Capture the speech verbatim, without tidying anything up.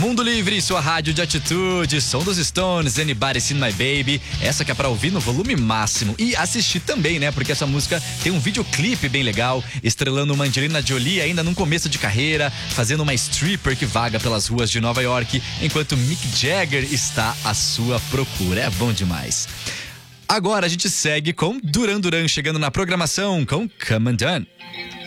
Mundo Livre, sua rádio de atitude, som dos Stones, Anybody Seen My Baby. Essa que é pra ouvir no volume máximo e assistir também, né? Porque essa música tem um videoclipe bem legal, estrelando uma Angelina Jolie ainda num começo de carreira, fazendo uma stripper que vaga pelas ruas de Nova York, enquanto Mick Jagger está à sua procura. É bom demais. Agora a gente segue com Duran Duran chegando na programação com Come Undone.